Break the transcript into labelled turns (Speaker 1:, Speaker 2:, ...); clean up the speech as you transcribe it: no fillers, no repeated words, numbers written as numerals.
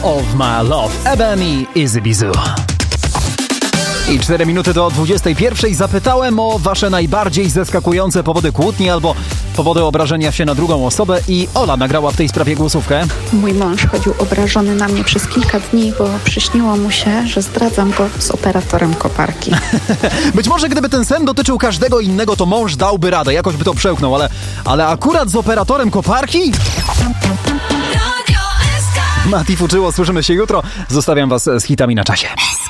Speaker 1: of My Love, Eben i Easy Bizu. I 4 minuty do 21. Zapytałem o wasze najbardziej zaskakujące powody kłótni albo powody obrażenia się na drugą osobę i Ola nagrała w tej sprawie głosówkę.
Speaker 2: Mój mąż chodził obrażony na mnie przez kilka dni, bo przyśniło mu się, że zdradzam go z operatorem koparki.
Speaker 1: Być może gdyby ten sen dotyczył każdego innego, to mąż dałby radę, jakoś by to przełknął, ale akurat z operatorem koparki? Mati Fuczyło, słyszymy się jutro. Zostawiam was z hitami na czasie.